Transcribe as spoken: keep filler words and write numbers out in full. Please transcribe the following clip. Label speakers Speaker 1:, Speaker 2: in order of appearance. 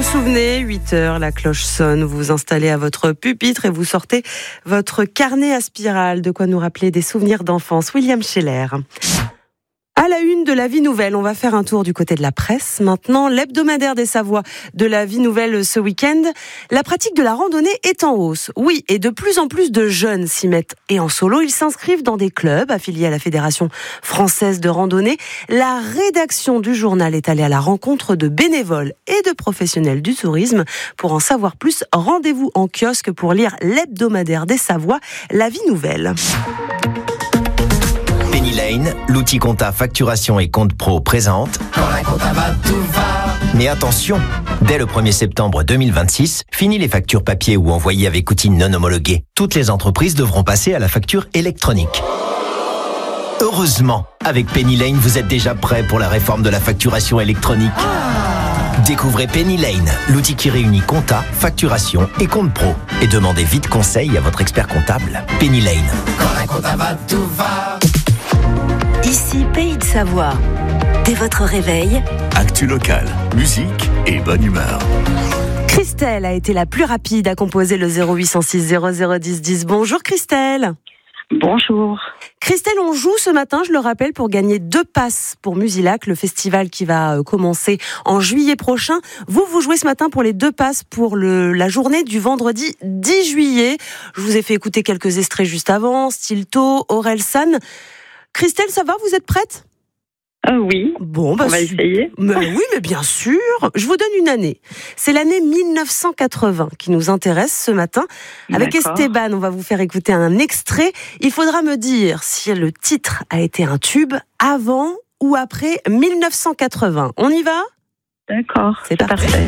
Speaker 1: souvenez, huit heures, la cloche sonne, vous vous installez à votre pupitre et vous sortez votre carnet à spirale, de quoi nous rappeler des souvenirs d'enfance. William Scheller. À la une de La Vie Nouvelle, on va faire un tour du côté de la presse. Maintenant, l'hebdomadaire des Savoies de La Vie Nouvelle ce week-end. La pratique de la randonnée est en hausse. Oui, et de plus en plus de jeunes s'y mettent. Et en solo, ils s'inscrivent dans des clubs affiliés à la Fédération française de randonnée. La rédaction du journal est allée à la rencontre de bénévoles et de professionnels du tourisme. Pour en savoir plus, rendez-vous en kiosque pour lire l'hebdomadaire des Savoies, La Vie Nouvelle.
Speaker 2: Penny Lane, l'outil compta facturation et compte pro présente. Quand la compta va, tout va. Mais attention, dès le premier septembre deux mille vingt-six, fini les factures papier ou envoyées avec outils non homologués. Toutes les entreprises devront passer à la facture électronique. Heureusement, avec Penny Lane, vous êtes déjà prêt pour la réforme de la facturation électronique. Découvrez Penny Lane, l'outil qui réunit compta, facturation et compte pro. Et demandez vite conseil à votre expert comptable. Penny Lane. Quand la compta va, tout va.
Speaker 3: Ici Pays de Savoie. Dès votre réveil,
Speaker 4: actu local, musique et bonne humeur.
Speaker 1: Christelle a été la plus rapide à composer le zéro huit cent six zéro zéro dix dix. Bonjour Christelle.
Speaker 5: Bonjour.
Speaker 1: Christelle, on joue ce matin, je le rappelle, pour gagner deux passes pour Musilac, le festival qui va commencer en juillet prochain. Vous, vous jouez ce matin pour les deux passes pour le, la journée du vendredi dix juillet. Je vous ai fait écouter quelques extraits juste avant, Stilto, Orelsan. Christelle, ça va, vous êtes prête ?
Speaker 5: Euh, oui,
Speaker 1: bon, bah,
Speaker 5: on va essayer.
Speaker 1: Mais oui, mais bien sûr. Je vous donne une année. C'est l'année mille neuf cent quatre-vingts qui nous intéresse ce matin. Avec
Speaker 5: D'accord.
Speaker 1: Esteban, on va vous faire écouter un extrait. Il faudra me dire si le titre a été un tube avant ou après mille neuf cent quatre-vingts. On y va ?
Speaker 5: D'accord,
Speaker 1: c'est, c'est
Speaker 5: parfait.